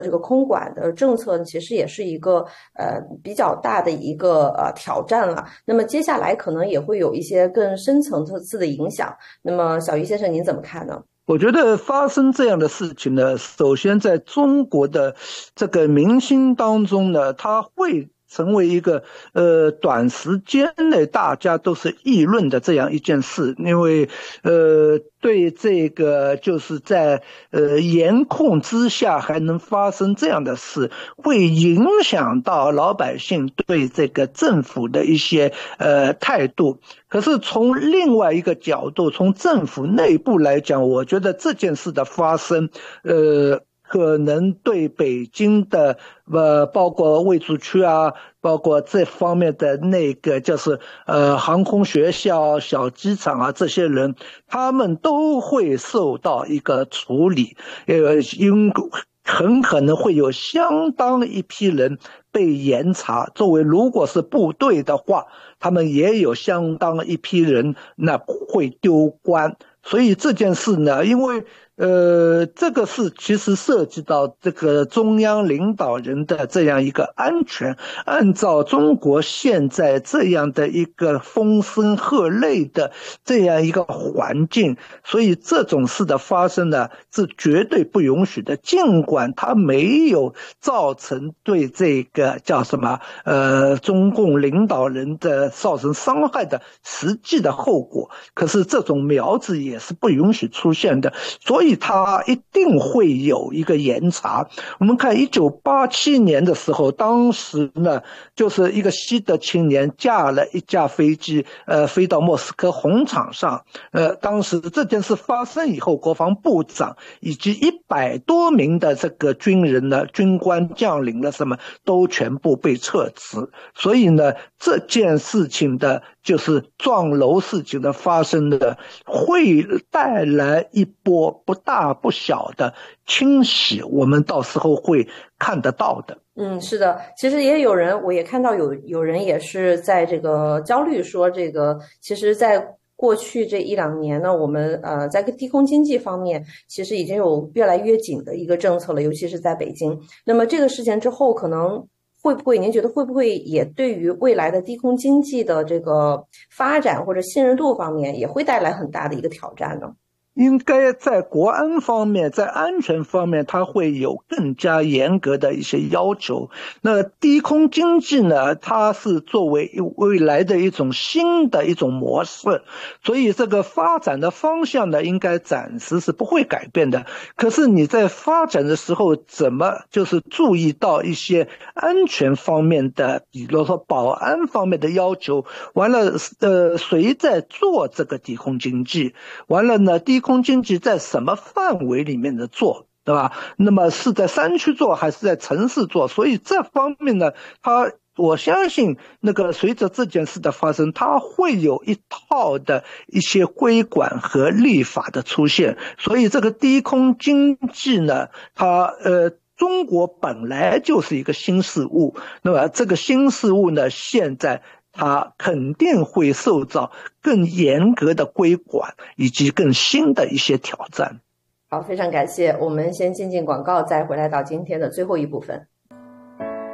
这个空管的政策呢，其实也是一个比较大的一个挑战了。那么接下来可能也会有一些更深层次的影响。那么小于先生您怎么看呢？ 我觉得发生这样的事情呢，首先在中国的这个民心当中呢，它会成为一个短时间内大家都是议论的这样一件事，因为对这个就是在严控之下还能发生这样的事，会影响到老百姓对这个政府的一些态度。可是从另外一个角度，从政府内部来讲，我觉得这件事的发生，可能对北京的包括卫戍区啊，包括这方面的那个就是航空学校、小机场啊，这些人他们都会受到一个处理，很可能会有相当一批人被严查。作为如果是部队的话，他们也有相当一批人那会丢官。所以这件事呢，因为这个是其实涉及到这个中央领导人的这样一个安全。按照中国现在这样的一个风声鹤唳的这样一个环境，所以这种事的发生呢是绝对不允许的。尽管它没有造成对这个叫什么中共领导人的造成伤害的实际的后果，可是这种苗子也是不允许出现的。所以它一定会有一个严查。我们看1987年的时候，当时呢，就是一个西德青年驾了一架飞机，飞到莫斯科红场上。当时这件事发生以后，国防部长以及100多名的这个军人呢、军官将领了什么，都全部被撤职。所以呢，这件事情的就是撞楼事情的发生的，会带来一波不大不小的清洗，我们到时候会看得到的。 是的，其实也有人，我也看到有人也是在这个焦虑说，这个其实，在过去这1-2年呢，我们在低空经济方面，其实已经有越来越紧的一个政策了，尤其是在北京。那么这个事件之后，可能会不会，您觉得会不会也对于未来的低空经济的这个发展或者信任度方面，也会带来很大的一个挑战呢？ 应该在国安方面，在安全方面，它会有更加严格的一些要求。那低空经济呢，它是作为未来的一种新的一种模式，所以这个发展的方向呢，应该暂时是不会改变的。可是你在发展的时候，怎么就是注意到一些安全方面的，比如说保安方面的要求，完了，谁在做这个低空经济？完了呢，低空经济在什么范围里面的做，对吧？那么是在山区做还是在城市做？所以这方面呢，我相信那个随着这件事的发生，它会有一套的一些规管和立法的出现。所以这个低空经济呢，中国本来就是一个新事物，那么这个新事物呢，现在它肯定会受到更严格的规管以及更新的一些挑战。 好，非常感谢。我们先进广告，再回来到今天的最后一部分。